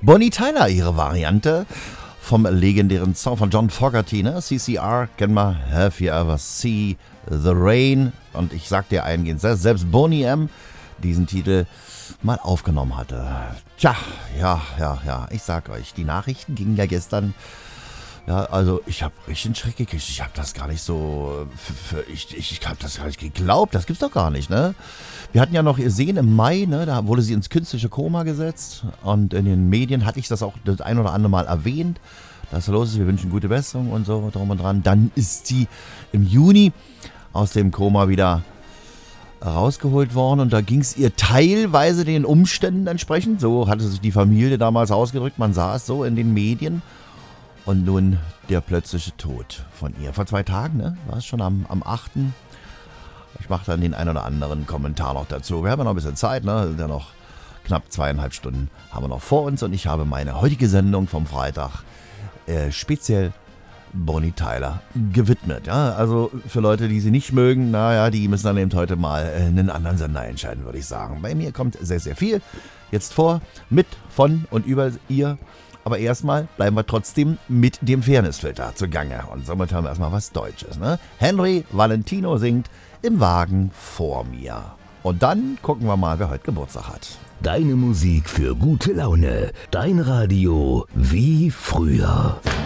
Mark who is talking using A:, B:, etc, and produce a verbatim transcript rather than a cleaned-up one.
A: Bonnie Tyler, ihre Variante vom legendären Song von John Fogerty, ne? C C R, kennen wir, Have You Ever See the Rain? Und ich sag dir eingehend, selbst Boney M. diesen Titel mal aufgenommen hatte. Tja, ja, ja, ja, ich sag euch, die Nachrichten gingen ja gestern. Ja, also ich habe richtig einen Schreck gekriegt. Ich habe das gar nicht so, für, für, ich, ich, ich habe das gar nicht geglaubt. Das gibt's doch gar nicht, ne? Wir hatten ja noch ihr Sehen im Mai, ne? Da wurde sie ins künstliche Koma gesetzt. Und in den Medien hatte ich das auch das ein oder andere Mal erwähnt, dass los ist. Wir wünschen gute Besserung und so drum und dran. Dann ist sie im Juni aus dem Koma wieder rausgeholt worden und da ging es ihr teilweise den Umständen entsprechend. So hatte sich die Familie damals ausgedrückt. Man sah es so in den Medien. Und nun der plötzliche Tod von ihr. Vor zwei Tagen, ne? War es schon am, am achten Ich mache dann den einen oder anderen Kommentar noch dazu. Wir haben ja noch ein bisschen Zeit, ne? Sind ja noch knapp zweieinhalb Stunden haben wir noch vor uns. Und ich habe meine heutige Sendung vom Freitag äh, speziell Bonnie Tyler gewidmet. Ja? Also für Leute, die sie nicht mögen, naja, die müssen dann eben heute mal äh, einen anderen Sender entscheiden, würde ich sagen. Bei mir kommt sehr, sehr viel jetzt vor, mit, von und über ihr. Aber erstmal bleiben wir trotzdem mit dem Fairnessfilter zugange. Und somit haben wir erstmal was Deutsches. Ne? Henry Valentino singt Im Wagen vor mir. Und dann gucken wir mal, wer heute Geburtstag hat.
B: Deine Musik für gute Laune. Dein Radio wie früher.